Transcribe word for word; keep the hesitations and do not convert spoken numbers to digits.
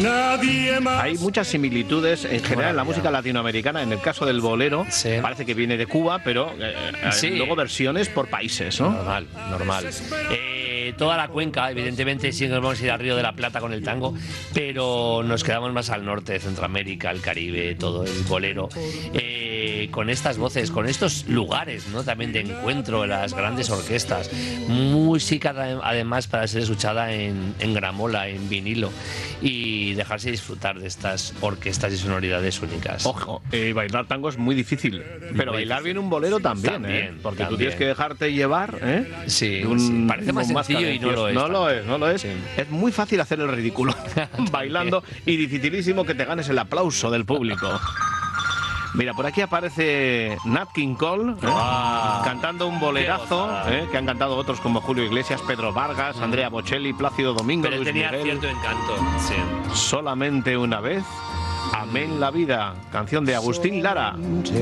nadie más. Hay muchas similitudes en general en la música latinoamericana. En el caso del bolero, Sí. parece que viene de Cuba, pero eh, Sí. luego versiones por países, ¿no? Normal, normal. Eh, toda la cuenca, evidentemente, sí que nos vamos a ir al Río de la Plata con el tango, pero nos quedamos más al norte de Centroamérica, el Caribe, todo el bolero. Eh, con estas voces, con estos lugares, ¿no? También de encuentro, las grandes orquestas. Música, además, para ser escuchada en, en gramola, en vinilo, y dejarse disfrutar de estas orquestas y sonoridades únicas. Ojo, eh, bailar tango es muy difícil, pero Muy bailar difícil. bien un bolero también, También, ¿eh? Porque también. tú tienes que dejarte llevar, ¿eh? Sí, De un- sí. Parece más un sencillo y no lo es. No lo es, no lo es. Sí. Es muy fácil hacer el ridículo bailando y dificilísimo que te ganes el aplauso del público. Mira, por aquí aparece Nat King Cole, ¿eh? Ah, cantando un bolerazo, gozada. ¿eh? Que han cantado otros como Julio Iglesias, Pedro Vargas, Andrea Bocelli, Plácido Domingo, Pero Luis tenía Miguel. cierto encanto. Sí. Solamente una vez, amén la vida, canción de Agustín Lara.